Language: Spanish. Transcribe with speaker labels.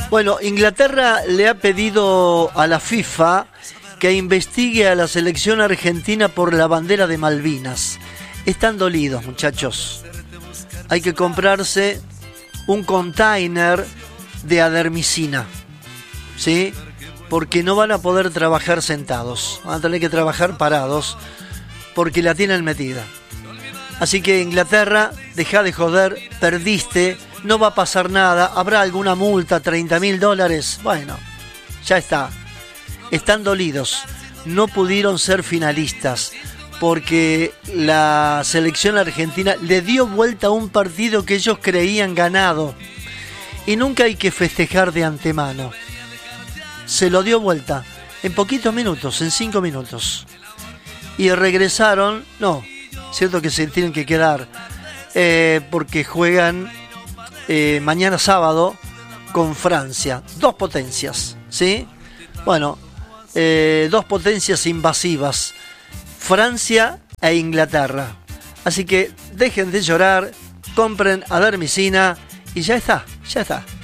Speaker 1: Bueno, Inglaterra le ha pedido a la FIFA que investigue a la selección argentina por la bandera de Malvinas. Están dolidos, muchachos. Hay que comprarse un container de adermicina, ¿sí? Porque no van a poder trabajar sentados. Van a tener que trabajar parados porque la tienen metida. Así que Inglaterra, deja de joder, perdiste, no va a pasar nada, habrá alguna multa, $30.000. Bueno, ya está. Están dolidos, no pudieron ser finalistas porque la selección argentina le dio vuelta a un partido que ellos creían ganado. Y nunca hay que festejar de antemano. Se lo dio vuelta en poquitos minutos, en 5 minutos. Y regresaron, no, cierto que se tienen que quedar porque juegan mañana sábado con Francia. 2 potencias, ¿sí? Bueno, 2 potencias invasivas, Francia e Inglaterra. Así que dejen de llorar, compren adermicina y ya está, ya está.